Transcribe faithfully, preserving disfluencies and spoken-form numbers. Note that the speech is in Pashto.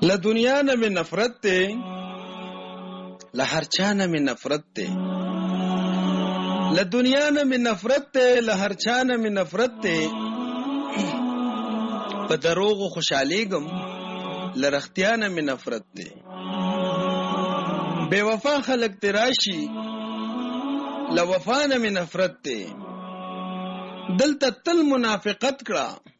له دنیا نه مې نفرت دی، له هر چا نه مې نفرت دی. له دنیا نه مې نفرت دی، له هر چا نه مې نفرت دی. په دروغو خوشحالیږم، له رښتیا نه مې نفرت دی. بے وفا خلق تی راشي، له وفا نه مې نفرت دی. دلته تل منافقت کړه،